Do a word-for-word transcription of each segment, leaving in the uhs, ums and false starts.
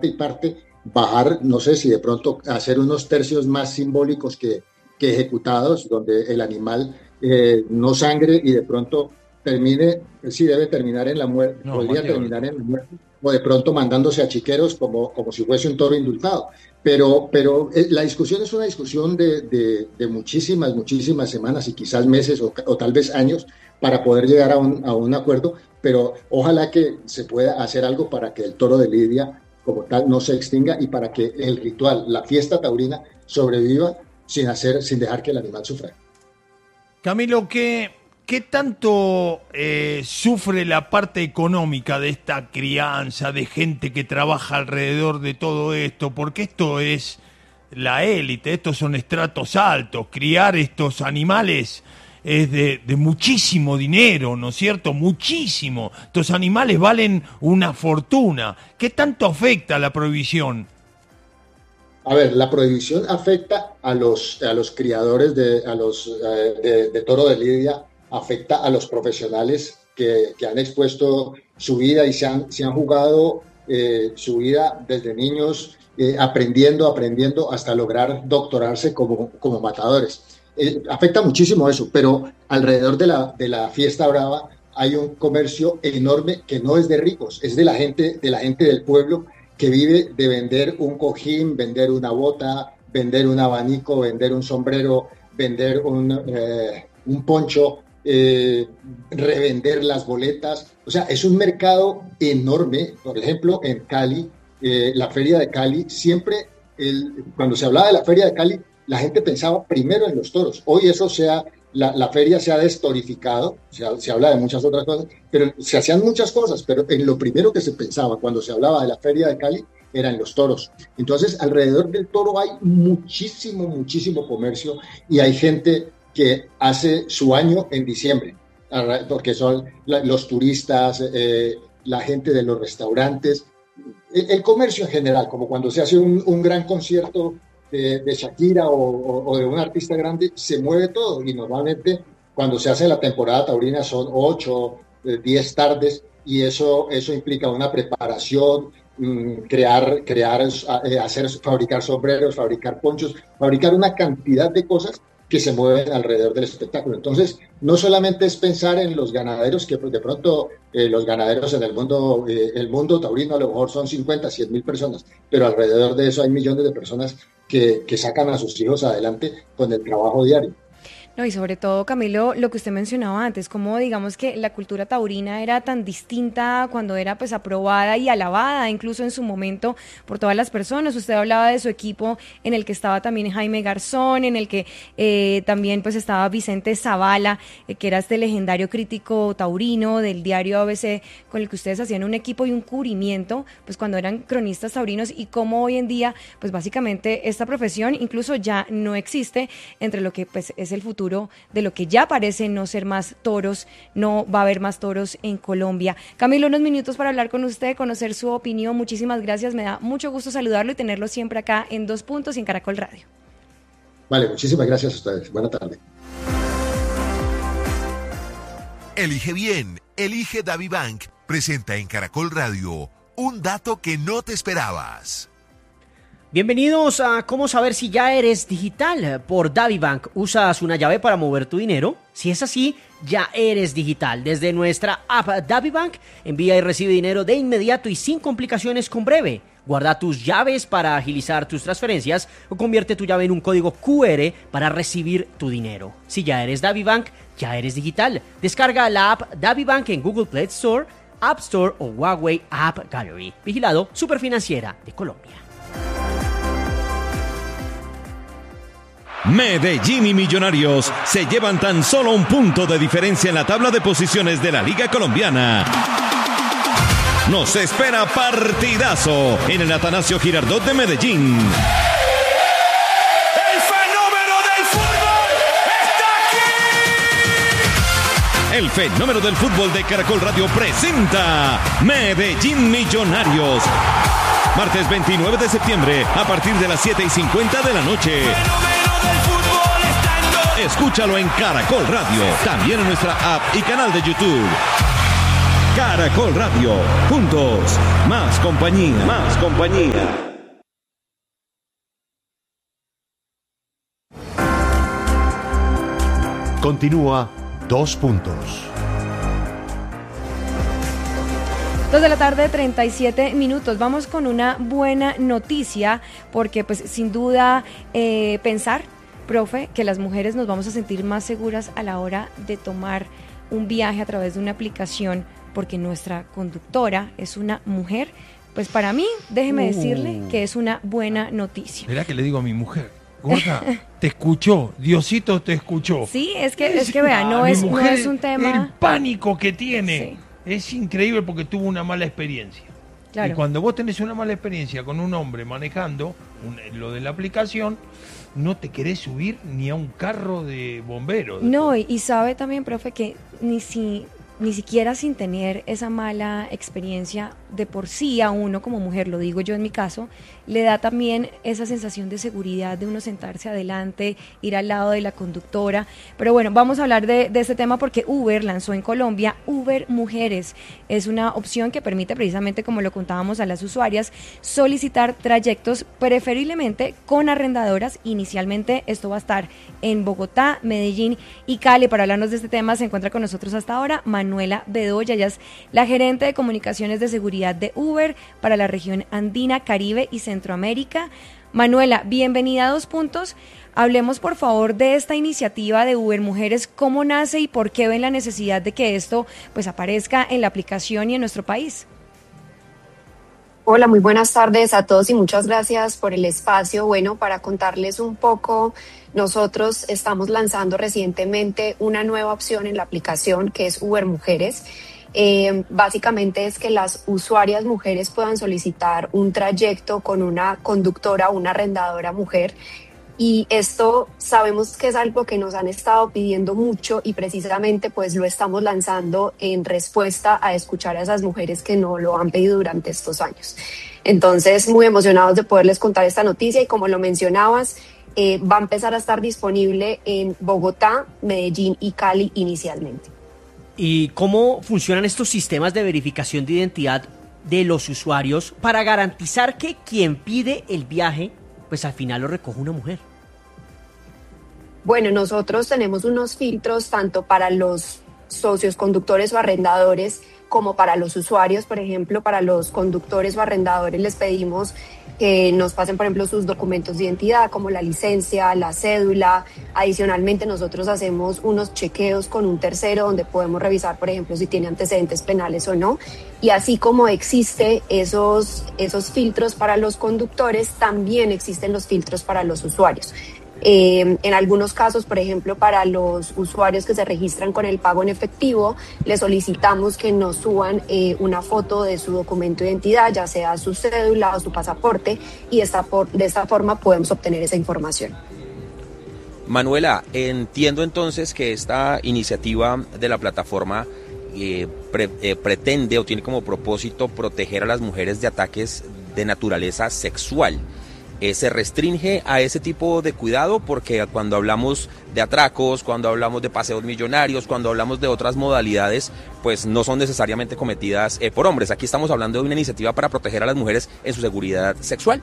parte y parte, bajar, no sé si de pronto hacer unos tercios más simbólicos que, que ejecutados, donde el animal eh, no sangre y de pronto termine, sí debe terminar en la muerte, no, podría terminar en la muerte, o de pronto mandándose a chiqueros como, como si fuese un toro indultado. Pero, pero eh, la discusión es una discusión de, de, de muchísimas, muchísimas semanas y quizás meses o, o tal vez años para poder llegar a un, a un acuerdo, pero ojalá que se pueda hacer algo para que el toro de Lidia como tal no se extinga y para que el ritual, la fiesta taurina, sobreviva sin, hacer, sin dejar que el animal sufra. Camilo, ¿qué, qué tanto eh, sufre la parte económica de esta crianza, de gente que trabaja alrededor de todo esto? Porque esto es la élite, estos son estratos altos, criar estos animales es de, de muchísimo dinero, ¿no es cierto? Muchísimo. Estos animales valen una fortuna. ¿Qué tanto afecta la prohibición? A ver, la prohibición afecta a los, a los criadores de, a los, uh, de, de toro de Lidia, afecta a los profesionales que, que han expuesto su vida y se han, se han jugado eh, su vida desde niños, eh, aprendiendo, aprendiendo hasta lograr doctorarse como, como matadores. Eh, afecta muchísimo eso, pero alrededor de la, de la fiesta brava hay un comercio enorme que no es de ricos, es de la gente, de la gente del pueblo que vive de vender un cojín, vender una bota, vender un abanico, vender un sombrero, vender un, eh, un poncho, eh, revender las boletas. O sea, es un mercado enorme. Por ejemplo, en Cali, eh, la feria de Cali, siempre, el, cuando se hablaba de la feria de Cali, la gente pensaba primero en los toros. Hoy eso sea, la, la feria se ha destorificado, se, se habla de muchas otras cosas, pero se hacían muchas cosas, pero en lo primero que se pensaba cuando se hablaba de la feria de Cali eran los toros. Entonces, alrededor del toro hay muchísimo, muchísimo comercio y hay gente que hace su año en diciembre, porque son los turistas, eh, la gente de los restaurantes, el, el comercio en general, como cuando se hace un, un gran concierto De, de Shakira o, o, o de un artista grande, se mueve todo y normalmente cuando se hace la temporada taurina son ocho, diez tardes y eso, eso implica una preparación, mmm, crear, crear eh, hacer, fabricar sombreros, fabricar ponchos, fabricar una cantidad de cosas que se mueven alrededor del espectáculo. Entonces, no solamente es pensar en los ganaderos, que de pronto eh, los ganaderos en el mundo, eh, el mundo taurino a lo mejor son cincuenta, cien mil personas, pero alrededor de eso hay millones de personas que, que sacan a sus hijos adelante con el trabajo diario. No, y sobre todo, Camilo, lo que usted mencionaba antes, como digamos que la cultura taurina era tan distinta cuando era pues aprobada y alabada, incluso en su momento, por todas las personas. Usted hablaba de su equipo en el que estaba también Jaime Garzón, en el que eh, también pues estaba Vicente Zavala, eh, que era este legendario crítico taurino del diario A B C, con el que ustedes hacían un equipo y un cubrimiento, pues cuando eran cronistas taurinos, y cómo hoy en día, pues básicamente esta profesión incluso ya no existe entre lo que pues es el futuro de lo que ya parece no ser más toros, no va a haber más toros en Colombia. Camilo, unos minutos para hablar con usted, conocer su opinión. Muchísimas gracias, me da mucho gusto saludarlo y tenerlo siempre acá en Dos Puntos y en Caracol Radio. Vale, muchísimas gracias a ustedes. Buena tarde. Elige bien, elige DaviBank. Presenta en Caracol Radio un dato que no te esperabas. Bienvenidos a Cómo saber si ya eres digital por DaviBank. ¿Usas una llave para mover tu dinero? Si es así, ya eres digital. Desde nuestra app DaviBank, envía y recibe dinero de inmediato y sin complicaciones con Breve. Guarda tus llaves para agilizar tus transferencias o convierte tu llave en un código cu erre para recibir tu dinero. Si ya eres DaviBank, ya eres digital. Descarga la app DaviBank en Google Play Store, App Store o Huawei App Gallery. Vigilado Superfinanciera de Colombia. Medellín y Millonarios se llevan tan solo un punto de diferencia en la tabla de posiciones de la Liga Colombiana. Nos espera partidazo en el Atanasio Girardot de Medellín. ¡El fenómeno del fútbol está aquí! El fenómeno del fútbol de Caracol Radio presenta Medellín Millonarios. Martes veintinueve de septiembre a partir de las siete y cincuenta de la noche. Escúchalo en Caracol Radio, también en nuestra app y canal de YouTube. Caracol Radio. Juntos, más compañía, más compañía. Continúa Dos Puntos. Dos de la tarde, treinta y siete minutos. Vamos con una buena noticia, porque pues sin duda eh, pensar, profe, que las mujeres nos vamos a sentir más seguras a la hora de tomar un viaje a través de una aplicación, porque nuestra conductora es una mujer, pues para mí, déjeme uh. decirle que es una buena noticia. ¿Verá que le digo a mi mujer? Gorda, te escuchó, Diosito te escuchó. Sí, es que, es que vea, no, es, no es un tema... El pánico que tiene sí. es increíble porque tuvo una mala experiencia. Claro. Y cuando vos tenés una mala experiencia con un hombre manejando un, lo de la aplicación, no te querés subir ni a un carro de bomberos. No, y, y sabe también, profe, que ni si... ni siquiera sin tener esa mala experiencia de por sí a uno como mujer, lo digo yo en mi caso, le da también esa sensación de seguridad de uno sentarse adelante, ir al lado de la conductora. Pero bueno, vamos a hablar de, de este tema porque Uber lanzó en Colombia Uber Mujeres. Es una opción que permite precisamente, como lo contábamos a las usuarias, solicitar trayectos preferiblemente con arrendadoras. Inicialmente esto va a estar en Bogotá, Medellín y Cali. Para hablarnos de este tema se encuentra con nosotros hasta ahora Manuela Bedoya. Ella es la gerente de comunicaciones de seguridad de Uber para la región andina, Caribe y Centroamérica. Manuela, bienvenida a Dos Puntos. Hablemos por favor de esta iniciativa de Uber Mujeres, cómo nace y por qué ven la necesidad de que esto pues aparezca en la aplicación y en nuestro país. Hola, muy buenas tardes a todos y muchas gracias por el espacio. Bueno, para contarles un poco, nosotros estamos lanzando recientemente una nueva opción en la aplicación que es Uber Mujeres. Eh, básicamente es que las usuarias mujeres puedan solicitar un trayecto con una conductora o una arrendadora mujer. Y esto sabemos que es algo que nos han estado pidiendo mucho y precisamente pues lo estamos lanzando en respuesta a escuchar a esas mujeres que no lo han pedido durante estos años. Entonces, muy emocionados de poderles contar esta noticia y como lo mencionabas, eh, va a empezar a estar disponible en Bogotá, Medellín y Cali inicialmente. ¿Y cómo funcionan estos sistemas de verificación de identidad de los usuarios para garantizar que quien pide el viaje pues al final lo recoge una mujer? Bueno, nosotros tenemos unos filtros tanto para los socios, conductores o arrendadores como para los usuarios. Por ejemplo, para los conductores o arrendadores les pedimos que nos pasen, por ejemplo, sus documentos de identidad como la licencia, la cédula. Adicionalmente, nosotros hacemos unos chequeos con un tercero donde podemos revisar, por ejemplo, si tiene antecedentes penales o no. Y así como existe esos, esos filtros para los conductores, también existen los filtros para los usuarios. Eh, en algunos casos, por ejemplo, para los usuarios que se registran con el pago en efectivo, les solicitamos que nos suban eh, una foto de su documento de identidad, ya sea su cédula o su pasaporte, y esta por, de esta forma podemos obtener esa información. Manuela, entiendo entonces que esta iniciativa de la plataforma eh, pre, eh, pretende o tiene como propósito proteger a las mujeres de ataques de naturaleza sexual. Eh, se restringe a ese tipo de cuidado porque cuando hablamos de atracos, cuando hablamos de paseos millonarios, cuando hablamos de otras modalidades, pues no son necesariamente cometidas eh, por hombres. Aquí estamos hablando de una iniciativa para proteger a las mujeres en su seguridad sexual.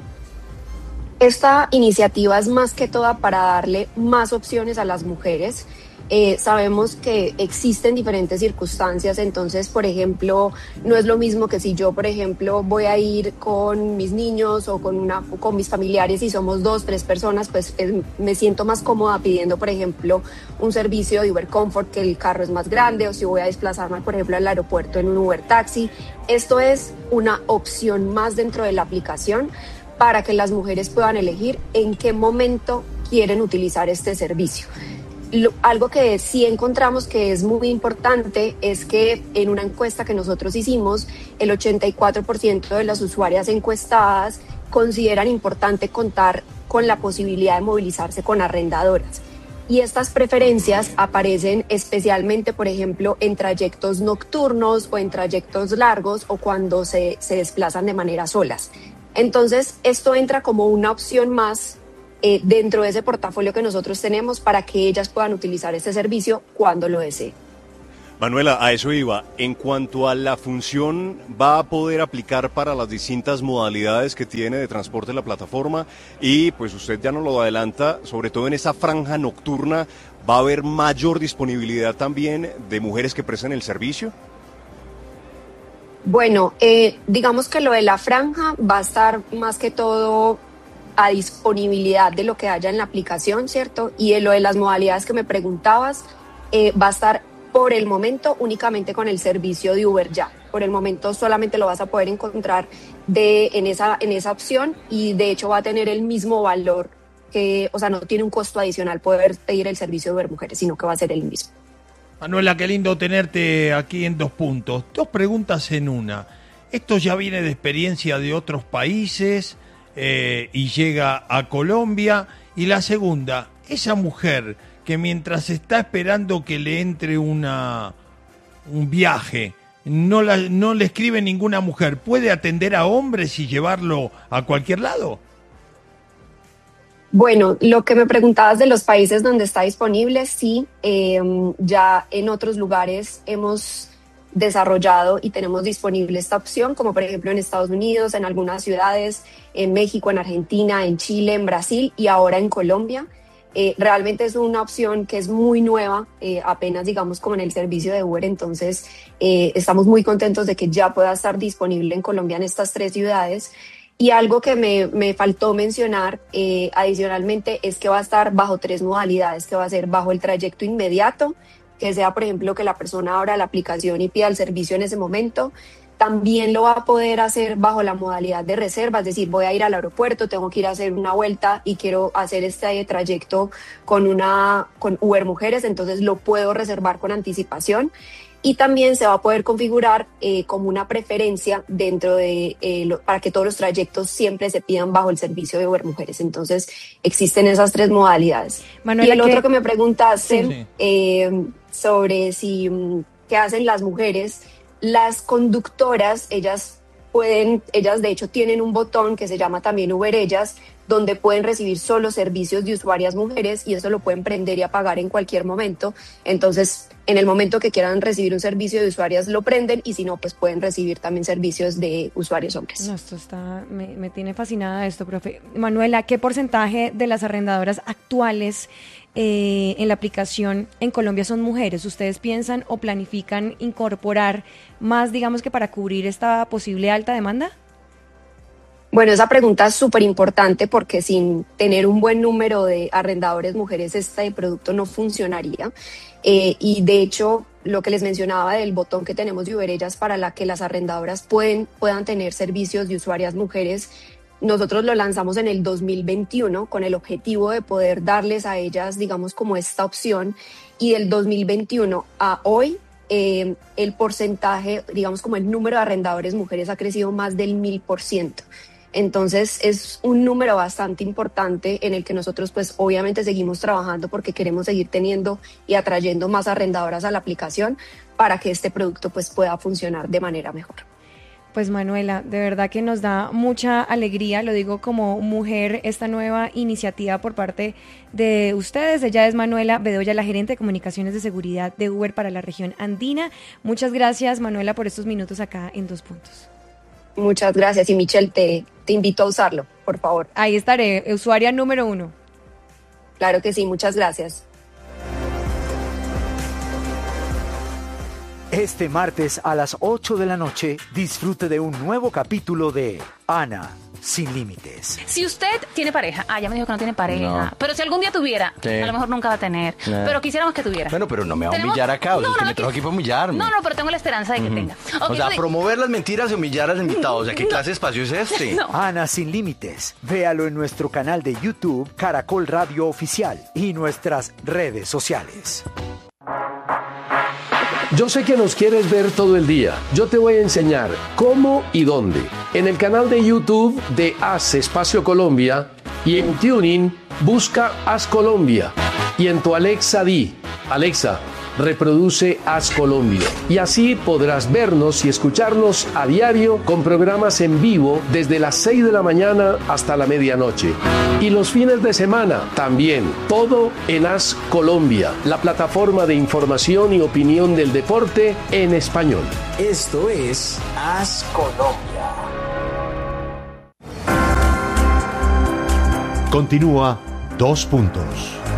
Esta iniciativa es más que toda para darle más opciones a las mujeres. Eh, sabemos que existen diferentes circunstancias, entonces, por ejemplo, no es lo mismo que si yo, por ejemplo, voy a ir con mis niños o con, una, con mis familiares y somos dos, tres personas, pues eh, me siento más cómoda pidiendo, por ejemplo, un servicio de Uber Comfort, que el carro es más grande, o si voy a desplazarme, por ejemplo, al aeropuerto en un Uber Taxi. Esto es una opción más dentro de la aplicación para que las mujeres puedan elegir en qué momento quieren utilizar este servicio. Lo, algo que sí encontramos que es muy importante es que en una encuesta que nosotros hicimos, el ochenta y cuatro por ciento de las usuarias encuestadas consideran importante contar con la posibilidad de movilizarse con arrendadoras. Y estas preferencias aparecen especialmente, por ejemplo, en trayectos nocturnos o en trayectos largos o cuando se, se desplazan de manera solas. Entonces, esto entra como una opción más Eh, dentro de ese portafolio que nosotros tenemos para que ellas puedan utilizar este servicio cuando lo deseen. Manuela, a eso iba. En cuanto a la función, ¿va a poder aplicar para las distintas modalidades que tiene de transporte la plataforma? Y pues usted ya nos lo adelanta, sobre todo en esa franja nocturna, ¿va a haber mayor disponibilidad también de mujeres que presten el servicio? Bueno, eh, digamos que lo de la franja va a estar más que todo a disponibilidad de lo que haya en la aplicación, ¿cierto? Y en lo de las modalidades que me preguntabas, eh, va a estar por el momento únicamente con el servicio de Uber Ya. Por el momento solamente lo vas a poder encontrar de, en, esa, en esa opción y de hecho va a tener el mismo valor, que, o sea, no tiene un costo adicional poder pedir el servicio de Uber Mujeres, sino que va a ser el mismo. Manuela, qué lindo tenerte aquí en Dos Puntos. Dos preguntas en una. ¿Esto ya viene de experiencia de otros países eh, y llega a Colombia? Y la segunda, esa mujer que mientras está esperando que le entre una un viaje, no, la, no le escribe ninguna mujer, ¿puede atender a hombres y llevarlo a cualquier lado? Bueno, lo que me preguntabas de los países donde está disponible, sí, eh, ya en otros lugares hemos desarrollado y tenemos disponible esta opción, como por ejemplo en Estados Unidos, en algunas ciudades, en México, en Argentina, en Chile, en Brasil y ahora en Colombia. Eh, realmente es una opción que es muy nueva, eh, apenas digamos como en el servicio de Uber, entonces eh, estamos muy contentos de que ya pueda estar disponible en Colombia en estas tres ciudades. Y algo que me, me faltó mencionar eh, adicionalmente es que va a estar bajo tres modalidades, que va a ser bajo el trayecto inmediato, que sea por ejemplo que la persona abra la aplicación y pida el servicio en ese momento. También lo va a poder hacer bajo la modalidad de reserva, es decir, voy a ir al aeropuerto, tengo que ir a hacer una vuelta y quiero hacer este trayecto con una con Uber Mujeres, entonces lo puedo reservar con anticipación. Y también se va a poder configurar eh, como una preferencia dentro de eh, lo, para que todos los trayectos siempre se pidan bajo el servicio de Uber Mujeres. Entonces existen esas tres modalidades. Manuela, y el ¿qué? Otro que me preguntaste sí, sí. Eh, sobre si qué hacen las mujeres. Las conductoras, ellas pueden, ellas de hecho tienen un botón que se llama también Uber Ellas, donde pueden recibir solo servicios de usuarias mujeres y eso lo pueden prender y apagar en cualquier momento. Entonces, en el momento que quieran recibir un servicio de usuarias lo prenden y si no, pues pueden recibir también servicios de usuarios hombres. No, esto está, me, me tiene fascinada esto, profe. Manuela, ¿qué porcentaje de las arrendadoras actuales eh, en la aplicación en Colombia son mujeres? ¿Ustedes piensan o planifican incorporar más, digamos que para cubrir esta posible alta demanda? Bueno, esa pregunta es súper importante porque sin tener un buen número de arrendadores mujeres este producto no funcionaría. Eh, y de hecho, lo que les mencionaba del botón que tenemos de Uber Ellas para la que las arrendadoras pueden, puedan tener servicios de usuarias mujeres, nosotros lo lanzamos en el dos mil veintiuno con el objetivo de poder darles a ellas, digamos, como esta opción. Y del dos mil veintiuno a hoy, eh, el porcentaje, digamos, como el número de arrendadores mujeres ha crecido más del mil por ciento. Entonces es un número bastante importante en el que nosotros pues obviamente seguimos trabajando porque queremos seguir teniendo y atrayendo más arrendadoras a la aplicación para que este producto pues pueda funcionar de manera mejor. Pues Manuela, de verdad que nos da mucha alegría, lo digo como mujer, esta nueva iniciativa por parte de ustedes. Ella es Manuela Bedoya, la gerente de comunicaciones de seguridad de Uber para la región andina. Muchas gracias, Manuela, por estos minutos acá en Dos Puntos. Muchas gracias y Michelle, te, te invito a usarlo, por favor. Ahí estaré, usuaria número uno. Claro que sí, muchas gracias. Este martes a las ocho de la noche, disfrute de un nuevo capítulo de Ana Sin Límites. Si usted tiene pareja, ah, ya me dijo que no tiene pareja, no. Pero si algún día tuviera, sí. A lo mejor nunca va a tener, no. Pero quisiéramos que tuviera. Bueno, pero no me va a humillar acá, o sea, no, no, que me trajo aquí para humillarme. No, no, pero tengo la esperanza de que uh-huh. tenga. Okay, o sea, pues, promover las mentiras y humillar al invitado, o sea, ¿qué no. clase de espacio es este? No. Ana Sin Límites, véalo en nuestro canal de YouTube, Caracol Radio Oficial, y nuestras redes sociales. Yo sé que nos quieres ver todo el día. Yo te voy a enseñar cómo y dónde. En el canal de YouTube de Haz Espacio Colombia y en TuneIn busca Haz Colombia. Y en tu Alexa di, Alexa, reproduce Haz Colombia. Y así podrás vernos y escucharnos a diario con programas en vivo desde las seis de la mañana hasta la medianoche. Y los fines de semana también, todo en Haz Colombia, la plataforma de información y opinión del deporte en español. Esto es Haz Colombia. Continúa Dos Puntos.